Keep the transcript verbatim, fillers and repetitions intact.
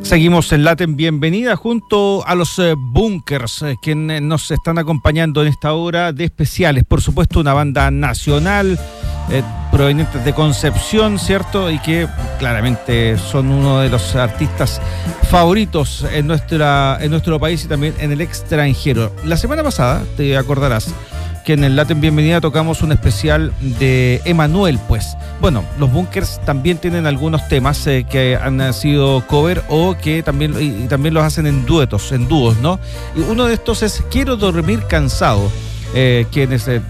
Seguimos en Latin Bienvenida junto a los eh, Bunkers, eh, quienes nos están acompañando en esta hora de especiales. Por supuesto, una banda nacional eh, provenientes de Concepción, ¿cierto? Y que claramente son uno de los artistas favoritos en, nuestra, en nuestro país y también en el extranjero. La semana pasada, te acordarás, que en el Latin Bienvenida tocamos un especial de Emanuel, pues. Bueno, los Bunkers también tienen algunos temas eh, que han sido cover o que también, y, y también los hacen en duetos, en dúos, ¿no? Y uno de estos es Quiero dormir cansado, eh, quienes eh,